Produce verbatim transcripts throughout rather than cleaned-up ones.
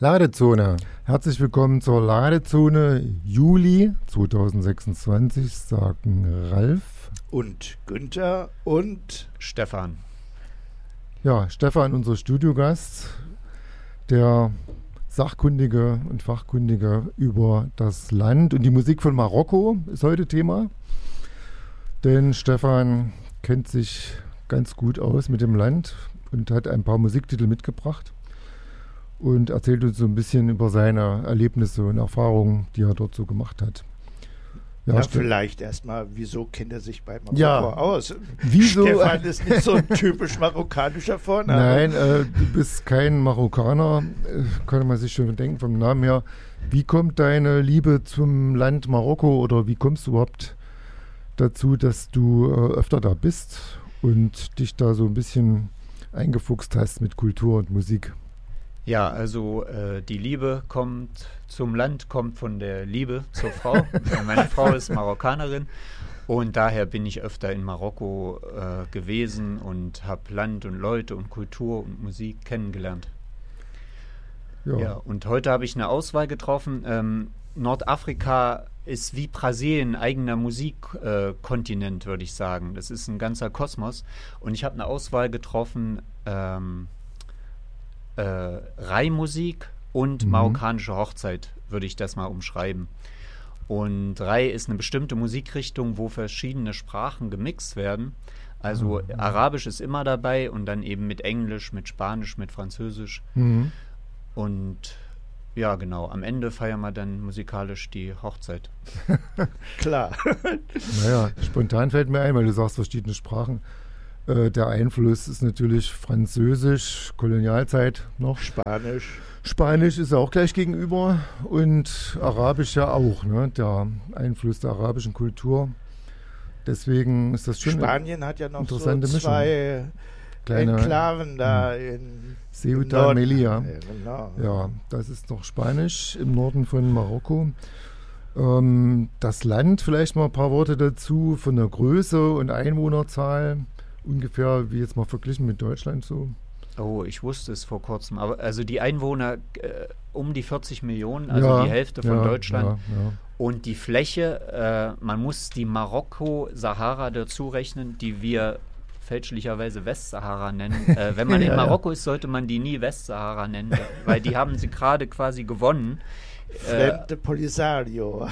Ladezone. Herzlich willkommen zur Ladezone Juli zweitausendsechsundzwanzig, sagen Ralf und Günther und Stefan. Ja, Stefan, unser Studiogast, der Sachkundige und Fachkundige über das Land und die Musik von Marokko ist heute Thema. Denn Stefan kennt sich ganz gut aus mit dem Land und hat ein paar Musiktitel mitgebracht und erzählt uns so ein bisschen über seine Erlebnisse und Erfahrungen, die er dort so gemacht hat. Ja, ja, vielleicht erstmal, wieso kennt er sich bei Marokko ja, aus? Wieso? Stefan ist nicht so ein typisch marokkanischer Vorname. Nein, äh, du bist kein Marokkaner, äh, kann man sich schon denken vom Namen her. Wie kommt deine Liebe zum Land Marokko oder wie kommst du überhaupt dazu, dass du äh, öfter da bist und dich da so ein bisschen eingefuchst hast mit Kultur und Musik? Ja, also äh, die Liebe kommt zum Land, kommt von der Liebe zur Frau. Meine Frau ist Marokkanerin und daher bin ich öfter in Marokko äh, gewesen und habe Land und Leute und Kultur und Musik kennengelernt. Ja, ja und heute habe ich eine Auswahl getroffen. Ähm, Nordafrika ist wie Brasilien ein eigener Musikkontinent, äh, würde ich sagen. Das ist ein ganzer Kosmos. Und ich habe eine Auswahl getroffen, ähm, Äh, Rai-Musik und mhm. marokkanische Hochzeit, würde ich das mal umschreiben. Und Rai ist eine bestimmte Musikrichtung, wo verschiedene Sprachen gemixt werden. Also mhm. Arabisch ist immer dabei und dann eben mit Englisch, mit Spanisch, mit Französisch. Mhm. Und ja, genau, am Ende feiern wir dann musikalisch die Hochzeit. Klar. Naja, spontan fällt mir ein, weil du sagst verschiedene Sprachen. Äh, der Einfluss ist natürlich Französisch, Kolonialzeit noch. Spanisch. Spanisch ist ja auch gleich gegenüber und Arabisch ja auch, ne? Der Einfluss der arabischen Kultur. Deswegen ist das schon Spanien hat ja noch so zwei Mischung. Kleine Enklaven da mh. in Ceuta und Melilla. Ja, genau. Ja, das ist noch Spanisch im Norden von Marokko. Ähm, das Land, vielleicht mal ein paar Worte dazu, von der Größe und Einwohnerzahl. Ungefähr wie jetzt mal verglichen mit Deutschland so. Oh, ich wusste es vor kurzem. Aber also die Einwohner äh, um die vierzig Millionen, also ja, die Hälfte von ja, Deutschland. Ja, ja. Und die Fläche, äh, man muss die Marokko-Sahara dazu rechnen, die wir fälschlicherweise Westsahara nennen. Äh, wenn man in Marokko ist, sollte man die nie Westsahara nennen, weil die haben sie gerade quasi gewonnen. Frente Polisario.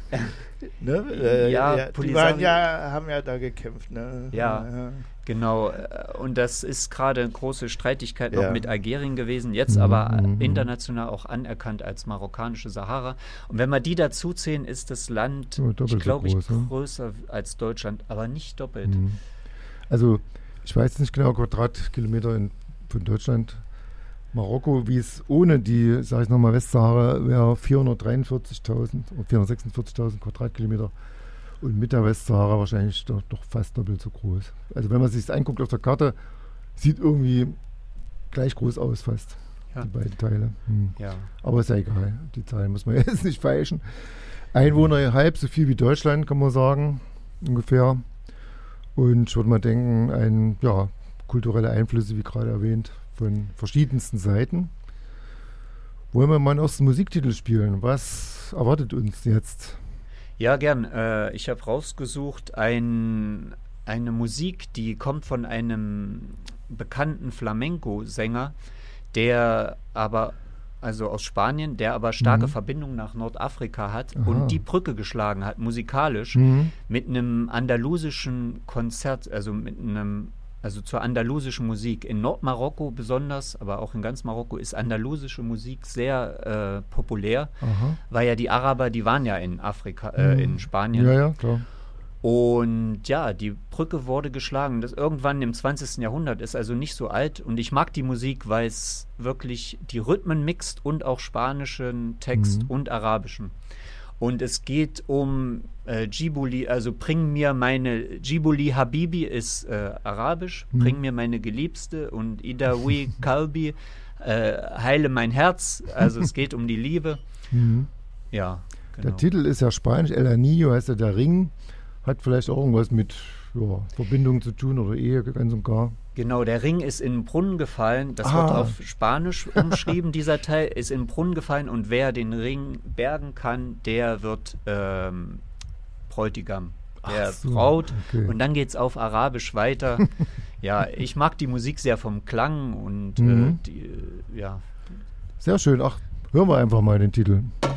ne? äh, ja, ja, die waren ja, haben ja da gekämpft. Ne? Ja, ja, genau. Und das ist gerade eine große Streitigkeit noch ja. mit Algerien gewesen, jetzt mhm, aber mhm. international auch anerkannt als marokkanische Sahara. Und wenn wir die dazu zählen, ist das Land, ja, ich glaube, so ich, größer als Deutschland, aber nicht doppelt. Mhm. Also ich weiß nicht genau, Quadratkilometer in, von Deutschland. Marokko, wie es ohne die, sage ich nochmal, Westsahara wäre vierhundertdreiundvierzigtausend oder vierhundertsechsundvierzigtausend Quadratkilometer und mit der Westsahara wahrscheinlich doch, doch fast doppelt so groß. Also wenn man sich das anguckt auf der Karte, sieht irgendwie gleich groß aus fast, ja. die beiden Teile. Hm. Ja. Aber ist ja egal, die Zahlen muss man jetzt nicht feilschen. Einwohner halb so viel wie Deutschland, kann man sagen, ungefähr. Und ich würde mal denken, ein, ja, kulturelle Einflüsse, wie gerade erwähnt, von verschiedensten Seiten. Wollen wir mal einen ersten Musiktitel spielen? Was erwartet uns jetzt? Ja, gern. Äh, ich habe rausgesucht ein, eine Musik, die kommt von einem bekannten Flamenco-Sänger, der aber, also aus Spanien, der aber starke mhm. Verbindungen nach Nordafrika hat Aha. und die Brücke geschlagen hat, musikalisch, mhm. mit einem andalusischen Konzert, also mit einem Also zur andalusischen Musik. In Nordmarokko besonders, aber auch in ganz Marokko ist andalusische Musik sehr äh, populär, Aha. weil ja die Araber, die waren ja in Afrika, äh, mhm. in Spanien. Ja, ja, klar. Und ja, die Brücke wurde geschlagen. Das irgendwann im zwanzigsten Jahrhundert, ist also nicht so alt. Und ich mag die Musik, weil es wirklich die Rhythmen mixt und auch spanischen Text mhm. und arabischen. Und es geht um äh, Djibouti, also bring mir meine, Djibouti Habibi ist äh, arabisch, mhm. bring mir meine Geliebste und Idawi Kalbi, äh, heile mein Herz, also es geht um die Liebe. Mhm. Ja, genau. Der Titel ist ja spanisch, El Anillo heißt ja der Ring, hat vielleicht auch irgendwas mit ja, Verbindung zu tun oder Ehe ganz und gar. Genau, der Ring ist in den Brunnen gefallen. Das Ah. wird auf Spanisch umschrieben, dieser Teil ist in den Brunnen gefallen. Und wer den Ring bergen kann, der wird ähm, Bräutigam der Ach so, Braut. okay. Und dann geht es auf Arabisch weiter. Ja, ich mag die Musik sehr vom Klang und Mhm. äh, die, äh, ja. Sehr schön. Ach, hören wir einfach mal den Titel.